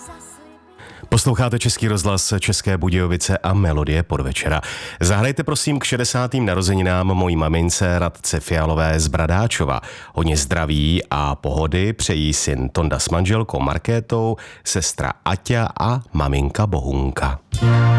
Posloucháte Český rozhlas České Budějovice a Melodie podvečera. Zahrajte prosím k 60. narozeninám mojí mamince Radce Fialové z Bradáčova. Hodně zdraví a pohody přejí syn Tonda s manželkou Markétou, sestra Aťa a maminka Bohunka.